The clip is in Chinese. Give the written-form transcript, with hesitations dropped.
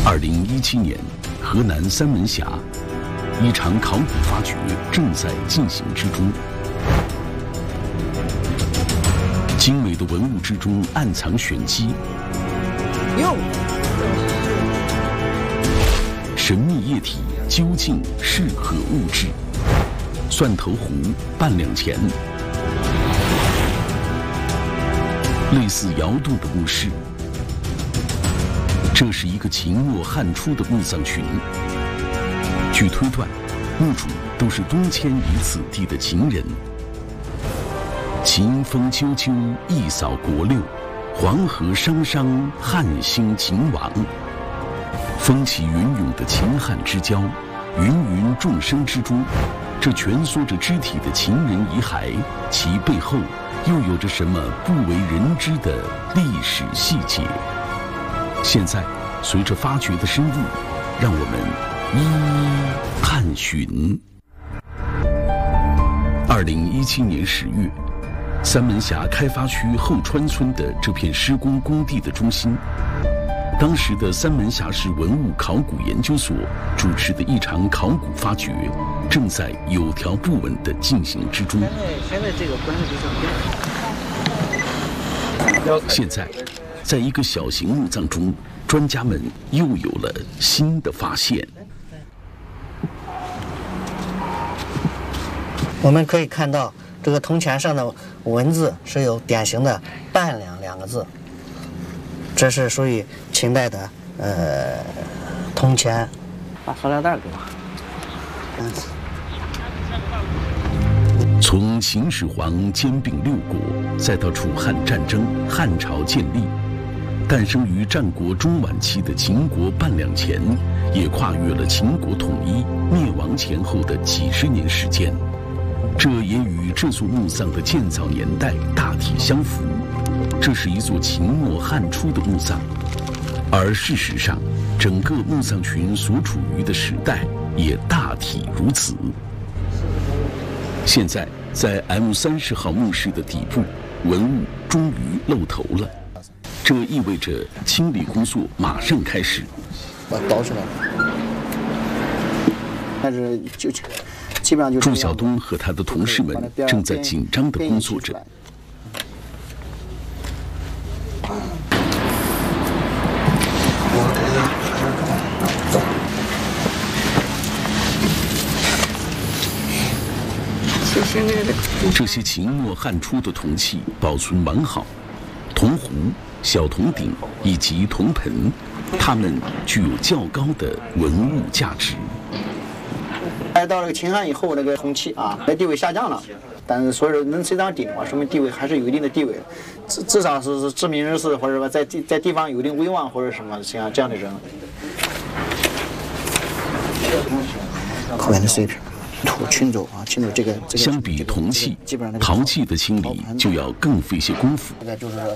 2017年，河南三门峡一场考古发掘正在进行之中。精美的文物之中暗藏玄机。神秘液体究竟是何物质？蒜头壶半两钱。类似窑洞的墓室，这是一个秦末汉初的墓葬群。据推断，墓主都是东迁于此地的秦人。秦风啾啾，一扫国六；黄河汤汤，汉兴秦王。风起云涌的秦汉之交，芸芸众生之中，这蜷缩着肢体的秦人遗骸，其背后又有着什么不为人知的历史细节？现在，随着发掘的深入，让我们一一探寻。2017年10月，三门峡开发区后川村的这片施工工地的中心，当时的三门峡市文物考古研究所主持的一场考古发掘，正在有条不紊地进行之中。现在，在一个小型墓葬中，专家们又有了新的发现。 我们可以看到，这个铜钱上的文字是有典型的“半两”两个字，这是属于秦代的铜钱。把塑料袋给我。从秦始皇兼并六国，再到楚汉战争、汉朝建立，诞生于战国中晚期的秦国半两钱，也跨越了秦国统一、灭亡前后的几十年时间。这也与这座墓葬的建造年代大体相符。这是一座秦末汉初的墓葬，而事实上，整个墓葬群所处于的时代也大体如此。现在，在 M30号墓室的底部，文物终于露头了，这意味着清理工作马上开始。 把倒出来，但是就基本上就祝晓东和他的同事们正在紧张地工作着。这些秦末汉初的铜器保存完好，铜壶、小铜鼎以及铜盆，它们具有较高的文物价值。 到了秦汉以后，那个铜器啊，地位下降了，但是说是能这张鼎的话，说明地位还是有一定的地位，至少是知名人士或者说在地方有一定威望或者什么像这样的人。后面的碎片。群走啊，群走这个。 相比铜器，陶器的清理就要更费些功夫。